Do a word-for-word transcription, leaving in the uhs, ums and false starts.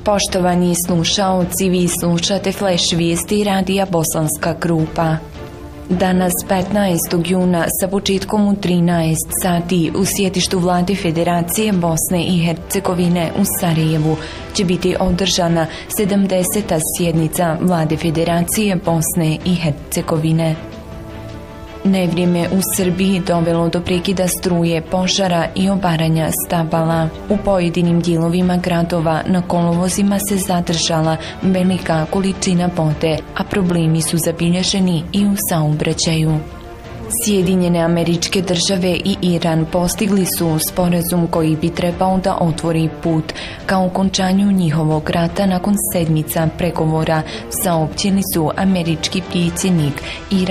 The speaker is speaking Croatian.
Poštovani slušaoci, vi slušate Flash vijesti radija Bosanska Krupa. Danas petnaestog juna sa početkom u trinaest sati u sjedištu Vlade Federacije Bosne i Hercegovine u Sarajevu će biti održana sedamdeseta sjednica Vlade Federacije Bosne i Hercegovine. Nevrijeme u Srbiji dovelo do prekida struje, požara i obaranja stabala. U pojedinim dijelovima gradova na kolovozima se zadržala velika količina vode, a problemi su zabilježeni i u saobraćaju. Sjedinjene Američke Države i Iran postigli su sporazum koji bi trebao da otvori put ka okončanju njihovog rata nakon sedmica pregovora, saopćili su američki predsjednik Iran